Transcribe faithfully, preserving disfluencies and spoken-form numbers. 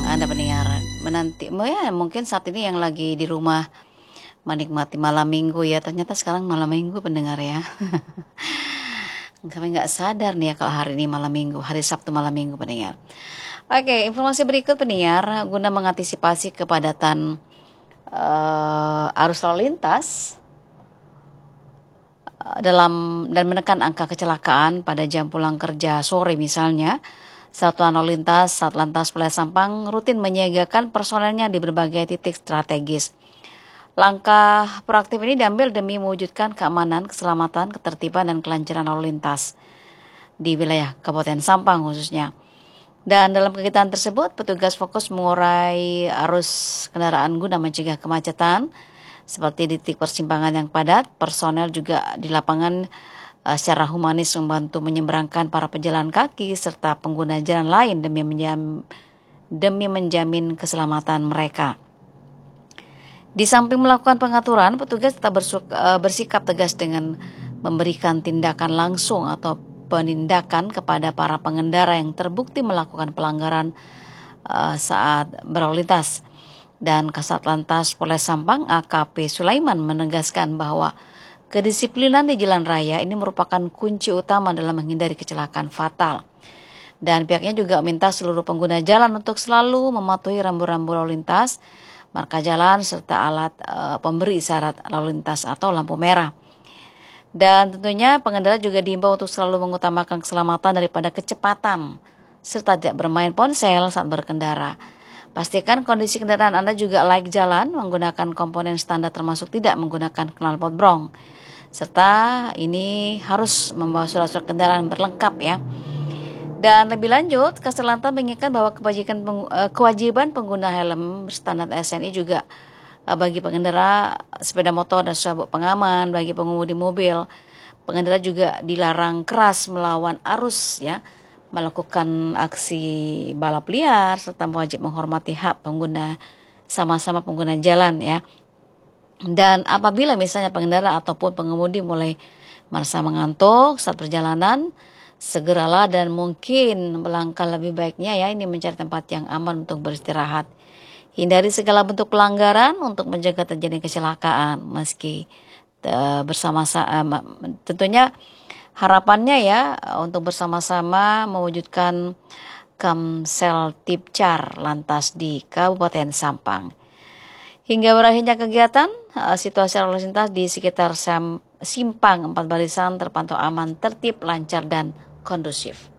Anda pendengar menanti ya mungkin saat ini yang lagi di rumah menikmati malam minggu ya, ternyata sekarang malam minggu pendengar ya. Kami nggak sadar nih ya kalau hari ini malam minggu, hari Sabtu malam minggu pendengar. Oke, informasi berikut pendengar, guna mengantisipasi kepadatan eh, arus lalu lintas eh, dalam dan menekan angka kecelakaan pada jam pulang kerja sore misalnya, Satuan Lalu Lintas Satlantas Polres Sampang rutin menyiagakan personelnya di berbagai titik strategis. Langkah proaktif ini diambil demi mewujudkan keamanan, keselamatan, ketertiban, dan kelancaran lalu lintas di wilayah Kabupaten Sampang khususnya. Dan dalam kegiatan tersebut, petugas fokus mengurai arus kendaraan guna mencegah kemacetan, seperti di titik persimpangan yang padat. Personel juga di lapangan uh, secara humanis membantu menyeberangkan para pejalan kaki serta pengguna jalan lain demi menjam, demi menjamin keselamatan mereka. Di samping melakukan pengaturan, petugas tetap bersikap tegas dengan memberikan tindakan langsung atau penindakan kepada para pengendara yang terbukti melakukan pelanggaran uh, saat berlalu lintas. Dan Kasat Lantas Polres Sampang A K P Sulaiman menegaskan bahwa kedisiplinan di jalan raya ini merupakan kunci utama dalam menghindari kecelakaan fatal. Dan pihaknya juga minta seluruh pengguna jalan untuk selalu mematuhi rambu-rambu lalu lintas, marka jalan, serta alat uh, pemberi isyarat lalu lintas atau lampu merah. Dan tentunya pengendara juga diimbau untuk selalu mengutamakan keselamatan daripada kecepatan, serta tidak bermain ponsel saat berkendara. Pastikan kondisi kendaraan Anda juga layak jalan, menggunakan komponen standar termasuk tidak menggunakan knalpot brong. Serta ini harus membawa surat-surat kendaraan berlengkap ya. Dan lebih lanjut, Kasat Lantas mengingatkan bahwa kewajiban, kewajiban pengguna helm berstandar S N I juga bagi pengendara sepeda motor dan sabuk pengaman, bagi pengemudi mobil. Pengendara juga dilarang keras melawan arus ya, melakukan aksi balap liar, serta wajib menghormati hak pengguna sama-sama pengguna jalan ya. Dan apabila misalnya pengendara ataupun pengemudi mulai merasa mengantuk saat perjalanan, segeralah dan mungkin melangkah lebih baiknya ya ini mencari tempat yang aman untuk beristirahat. Hindari segala bentuk pelanggaran untuk mencegah terjadi kecelakaan meski uh, bersama-sama. Tentunya harapannya ya untuk bersama-sama mewujudkan Kamsel Tipcar Lantas di Kabupaten Sampang. Hingga berakhirnya kegiatan, uh, situasi lalu lintas di sekitar Sam, Simpang empat Barisan terpantau aman, tertib, lancar, dan kondusif.